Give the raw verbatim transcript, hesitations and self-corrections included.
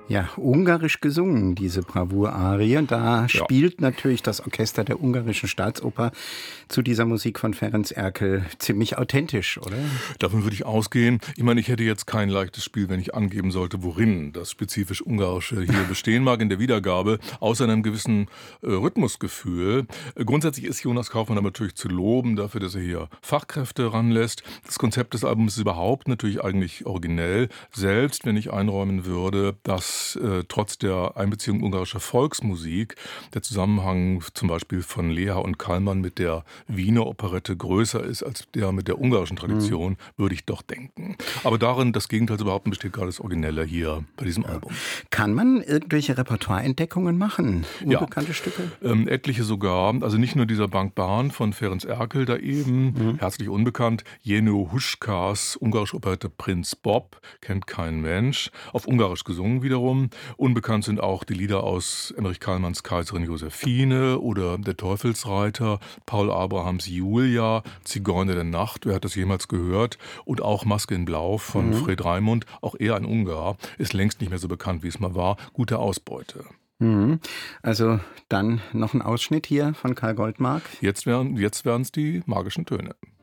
Ja, ungarisch gesungen, diese Bravour-Arie. Und da ja. spielt natürlich das Orchester der Ungarischen Staatsoper zu dieser Musik von Ferenc Erkel ziemlich authentisch, oder? Davon würde ich ausgehen. Ich meine, ich hätte jetzt kein leichtes Spiel, wenn ich angeben sollte, worin das spezifisch Ungarische hier bestehen mag in der Wiedergabe, außer einem gewissen äh, Rhythmusgefühl. Äh, grundsätzlich ist Jonas Kaufmann aber natürlich zu loben dafür, dass er hier Fachkräfte ranlässt. Das Konzept des Albums ist überhaupt natürlich eigentlich originell. Selbst wenn ich einräumen würde, dass äh, trotz der Einbeziehung ungarischer Volksmusik der Zusammenhang zum Beispiel von Leha und Kallmann mit der Wiener Operette größer ist als der mit der ungarischen Tradition, mhm. würde ich doch denken. Aber darin, das Gegenteil zu behaupten, besteht gerade das Originelle hier bei diesem ja. Album. Kann man irgendwelche Repertoireentdeckungen machen? Unbekannte ja. Stücke? Ähm, etliche sogar. Also nicht nur dieser Bank Bahn von Ferenc Erkel da eben, mhm. herzlich unbekannt. Jenő Huszkas ungarische Operette Prinz Bob, kennt kein Mensch. Auf Ungarisch gesungen wiederum. Unbekannt sind auch die Lieder aus Emmerich Kallmanns Kaiserin Josephine oder Der Teufelsreiter, Paul Abrahams Julia, Zigeuner der Nacht, wer hat das jemals gehört? Und auch Maske in Blau von mhm. Fred Raimund, auch er ein Ungar, ist längst nicht mehr so bekannt, wie es mal war. Gute Ausbeute. Mhm. Also dann noch ein Ausschnitt hier von Karl Goldmark. Jetzt wären jetzt wären es die magischen Töne.